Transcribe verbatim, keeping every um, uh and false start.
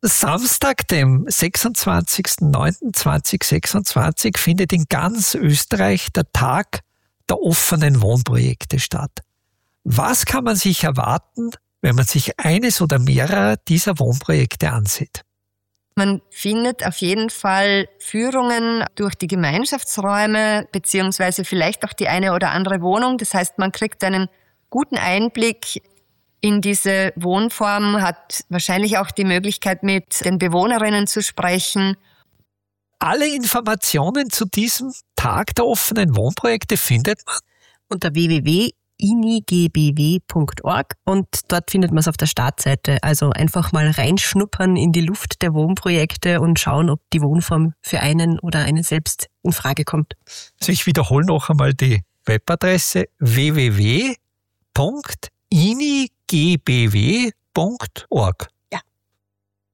Samstag, dem sechsundzwanzigsten neunten zweitausendsechsundzwanzig, findet in ganz Österreich der Tag der offenen Wohnprojekte statt. Was kann man sich erwarten, wenn man sich eines oder mehrere dieser Wohnprojekte ansieht? Man findet auf jeden Fall Führungen durch die Gemeinschaftsräume beziehungsweise vielleicht auch die eine oder andere Wohnung. Das heißt, man kriegt einen guten Einblick in diese Wohnform, hat wahrscheinlich auch die Möglichkeit, mit den Bewohnerinnen zu sprechen. Alle Informationen zu diesem Tag der offenen Wohnprojekte findet man unter w w w punkt i n i g b w punkt org und dort findet man es auf der Startseite. Also einfach mal reinschnuppern in die Luft der Wohnprojekte und schauen, ob die Wohnform für einen oder einen selbst in Frage kommt. Also ich wiederhole noch einmal die Webadresse w w w punkt i n i g b w punkt org.